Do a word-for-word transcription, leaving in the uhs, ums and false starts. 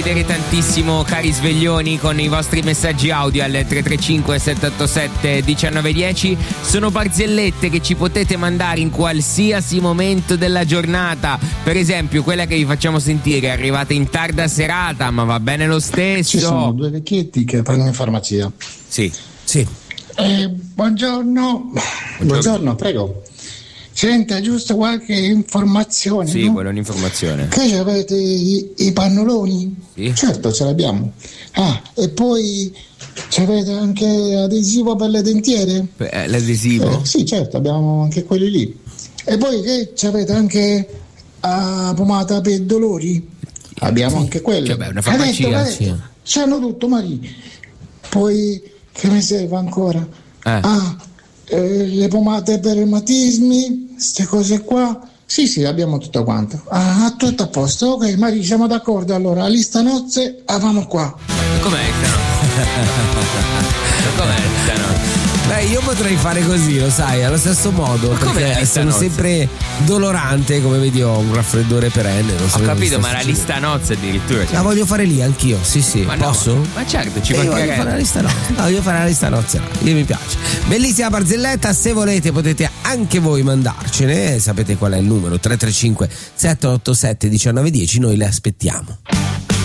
ridere tantissimo, cari sveglioni, con i vostri messaggi audio al tre tre cinque sette otto sette uno nove uno zero. Sono barzellette che ci potete mandare in qualsiasi momento della giornata. Per esempio quella che vi facciamo sentire, arrivate in tarda serata ma va bene lo stesso. Ci sono due vecchietti che prendono in farmacia. Sì, sì. Eh, buongiorno. buongiorno, buongiorno, prego. Senta, giusto qualche informazione? Sì, no? vuole un'informazione. Che avete i, i pannoloni? Sì. Certo, ce l'abbiamo. Ah, e poi avete anche adesivo per le dentiere? Eh, l'adesivo? Eh, sì, certo, abbiamo anche quelli lì. E poi che avete anche uh, pomata per dolori? Abbiamo anche quelle. Cioè, beh, una farmacia. Sì. C'hanno tutto, Mari. Poi che mi serve ancora? Eh. Ah, eh, le pomate per reumatismi, queste cose qua. Sì, sì, abbiamo tutto quanto. Ah, tutto a posto. Ok, Mari, siamo d'accordo. Allora, lista nozze, avamo qua. Com'è il Com'è il Beh, io potrei fare così, lo sai, allo stesso modo. Ma perché sono nozze? sempre dolorante, come vedi ho un raffreddore perenne. Non so Ho cosa capito, sta ma la succedendo. lista nozze addirittura. Cioè. La voglio fare lì anch'io, sì sì. Ma no, posso? ma certo, ci Eh, io voglio mancherebbe. fare la lista nozze. No, io fare la lista nozze. Io mi piace. Bellissima barzelletta, se volete potete anche voi mandarcene. Sapete qual è il numero? tre tre cinque sette otto sette uno nove uno zero, noi le aspettiamo.